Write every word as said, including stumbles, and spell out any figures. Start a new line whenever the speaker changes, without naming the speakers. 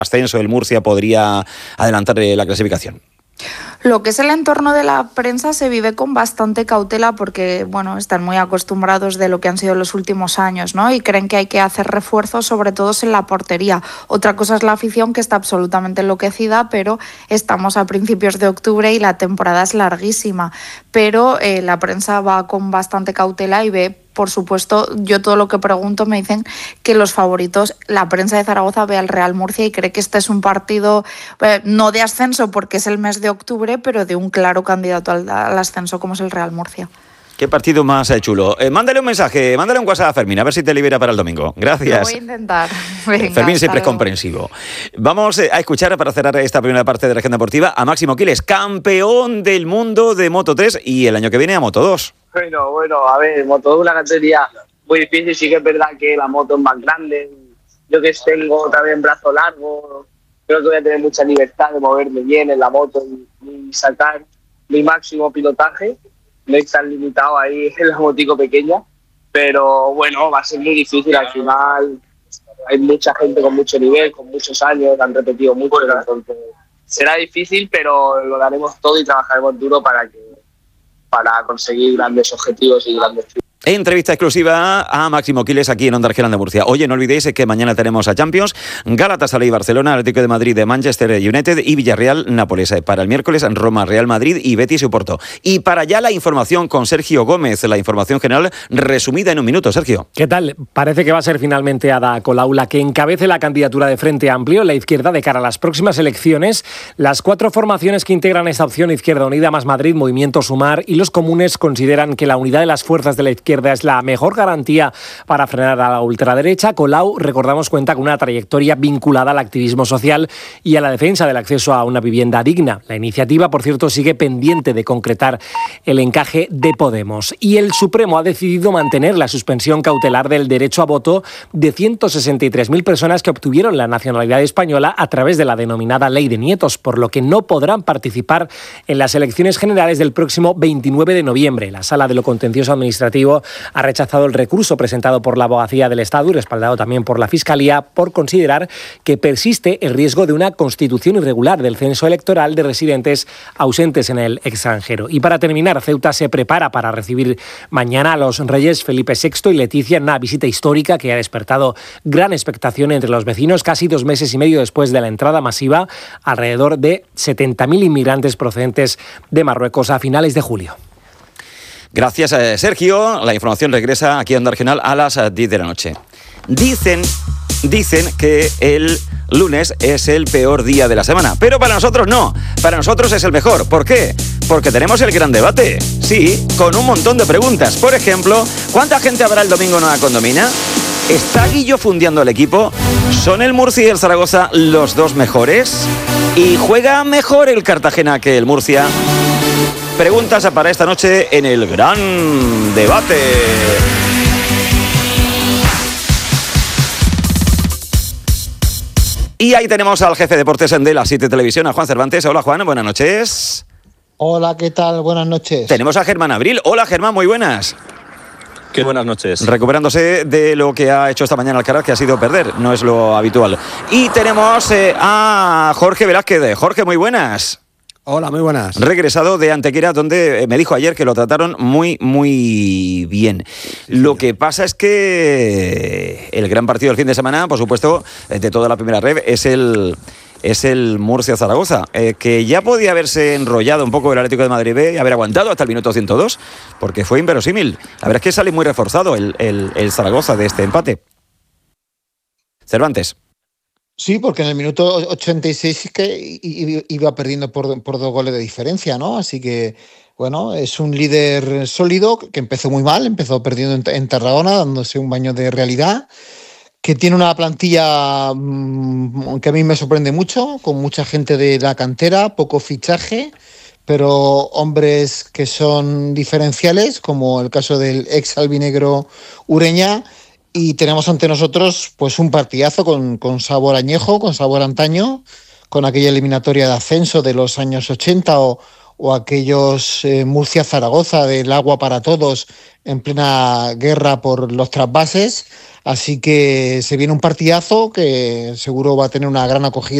ascenso, el Murcia podría adelantar la clasificación.
Lo que es el entorno de la prensa se vive con bastante cautela porque, bueno, están muy acostumbrados de lo que han sido los últimos años, ¿no? Y creen que hay que hacer refuerzos, sobre todo en la portería. Otra cosa es la afición, que está absolutamente enloquecida, pero estamos a principios de octubre y la temporada es larguísima. Pero eh, la prensa va con bastante cautela y ve, por supuesto, yo todo lo que pregunto me dicen que los favoritos, la prensa de Zaragoza ve al Real Murcia y cree que este es un partido eh, no de ascenso porque es el mes de octubre, pero de un claro candidato al, al ascenso como es el Real Murcia.
Qué partido más chulo. Eh, mándale un mensaje, mándale un WhatsApp a Fermín, a ver si te libera para el domingo. Gracias.
Lo voy a intentar. Venga,
Fermín siempre es comprensivo. Vamos a escuchar, para cerrar esta primera parte de Región Deportiva, a Máximo Quiles, campeón del mundo de Moto tres y el año que viene a Moto dos.
Bueno, bueno, a ver, Moto dos es una categoría muy difícil, sí que es verdad que la moto es más grande. Yo que tengo también brazo largo, creo que voy a tener mucha libertad de moverme bien en la moto y, y sacar mi máximo pilotaje. No estar limitado ahí en la motico pequeña, pero bueno, va a ser muy difícil. Al final hay mucha gente con mucho nivel, con muchos años, han repetido mucho, entonces será difícil, pero lo daremos todo y trabajaremos duro para que para conseguir grandes objetivos y grandes triunfos.
Entrevista exclusiva a Máximo Quiles aquí en Onda Argelán de Murcia. Oye, no olvidéis que mañana tenemos a Champions, Galatasaray, Barcelona, Atlético de Madrid, de Manchester United y Villarreal, Nápoles. Para el miércoles, Roma, Real Madrid y Betis y Oporto. Y para allá la información con Sergio Gómez, la información general resumida en un minuto. Sergio.
¿Qué tal? Parece que va a ser finalmente Ada Colau la que encabece la candidatura de Frente Amplio, la izquierda, de cara a las próximas elecciones. Las cuatro formaciones que integran esta opción, Izquierda Unida, Más Madrid, Movimiento Sumar y los comunes, consideran que la unidad de las fuerzas de la izquierda es la mejor garantía para frenar a la ultraderecha. Colau, recordamos, cuenta con una trayectoria vinculada al activismo social y a la defensa del acceso a una vivienda digna. La iniciativa, por cierto, sigue pendiente de concretar el encaje de Podemos. Y el Supremo ha decidido mantener la suspensión cautelar del derecho a voto de ciento sesenta y tres mil personas que obtuvieron la nacionalidad española a través de la denominada Ley de Nietos, por lo que no podrán participar en las elecciones generales del próximo veintinueve de noviembre. La Sala de lo Contencioso Administrativo ha rechazado el recurso presentado por la Abogacía del Estado y respaldado también por la Fiscalía por considerar que persiste el riesgo de una constitución irregular del censo electoral de residentes ausentes en el extranjero. Y para terminar, Ceuta se prepara para recibir mañana a los reyes Felipe sexto y Leticia en una visita histórica que ha despertado gran expectación entre los vecinos casi dos meses y medio después de la entrada masiva, alrededor de setenta mil inmigrantes procedentes de Marruecos a finales de julio.
Gracias, eh, Sergio. La información regresa aquí a Onda Regional a las diez de la noche. Dicen, dicen que el lunes es el peor día de la semana, pero para nosotros no. Para nosotros es el mejor. ¿Por qué? Porque tenemos el gran debate. Sí, con un montón de preguntas. Por ejemplo, ¿cuánta gente habrá el domingo en una condomina? ¿Está Guillo fundiendo el equipo? ¿Son el Murcia y el Zaragoza los dos mejores? ¿Y juega mejor el Cartagena que el Murcia? Preguntas para esta noche en el gran debate. Y ahí tenemos al jefe de deportes de la siete Televisión, a Juan Cervantes. Hola, Juan, buenas noches.
Hola, ¿qué tal? Buenas noches.
Tenemos a Germán Abril. Hola, Germán, muy buenas.
Qué buenas noches.
Recuperándose de lo que ha hecho esta mañana Alcaraz, que ha sido perder, no es lo habitual. Y tenemos eh, a Jorge Velázquez. Jorge, muy buenas.
Hola, muy buenas.
Regresado de Antequera, donde me dijo ayer que lo trataron muy, muy bien. Sí, lo que pasa es que el gran partido del fin de semana, por supuesto, de toda la primera red, es el... es el Murcia-Zaragoza, eh, que ya podía haberse enrollado un poco el Atlético de Madrid B y haber aguantado hasta el minuto ciento dos, porque fue inverosímil. La verdad es que sale muy reforzado el, el, el Zaragoza de este empate. Cervantes.
Sí, porque en el minuto ochenta y seis es que iba perdiendo por, por dos goles de diferencia, ¿no? Así que, bueno, es un líder sólido que empezó muy mal, empezó perdiendo en, en Tarragona, dándose un baño de realidad, que tiene una plantilla mmm, que a mí me sorprende mucho, con mucha gente de la cantera, poco fichaje, pero hombres que son diferenciales, como el caso del ex albinegro Ureña, y tenemos ante nosotros pues un partidazo con, con sabor añejo, con sabor antaño, con aquella eliminatoria de ascenso de los años ochenta o, o aquellos eh, Murcia-Zaragoza del agua para todos en plena guerra por los trasvases. Así que se viene un partidazo que seguro va a tener una gran acogida